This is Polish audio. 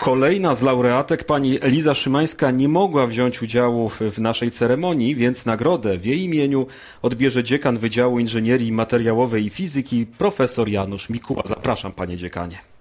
Kolejna z laureatek, pani Eliza Szymańska, nie mogła wziąć udziału w naszej ceremonii, więc nagrodę w jej imieniu odbierze dziekan Wydziału Inżynierii Materiałowej i Fizyki, profesor Janusz Mikuła. Zapraszam, panie dziekanie.